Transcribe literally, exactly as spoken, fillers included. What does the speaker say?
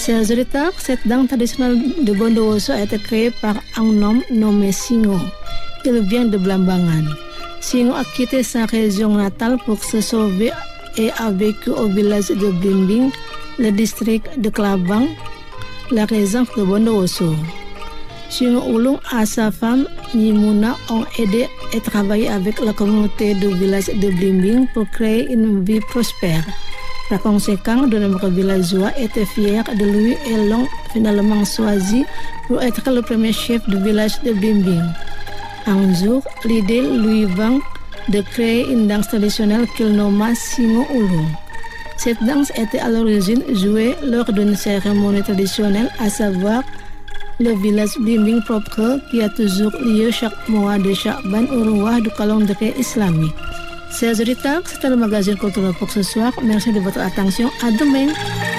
Chers auditeurs, cette danse traditionnelle de Bondowoso a été créée par un homme nommé Singo. Il vient de Blambangan. Singo a quitté sa région natale pour se sauver et a vécu au village de Blimbing, le district de Klabang, la région de Bondowoso. Singo Ulung et sa femme Nimuna ont aidé et travaillé avec la communauté du village de Blimbing pour créer une vie prospère. Par conséquent, de nombreux villageois étaient fiers de lui et l'ont finalement choisi pour être le premier chef du village de Blimbing. Un jour, l'idée lui vint de créer une danse traditionnelle qu'il nomma Singo Ulung. Cette danse était à l'origine jouée lors d'une cérémonie traditionnelle, à savoir le village Blimbing propre qui a toujours lieu chaque mois de Sha'ban au roi du calendrier islamique. Chers auditeurs, c'était le magazine culturel pour ce soir. Merci de votre attention. À demain.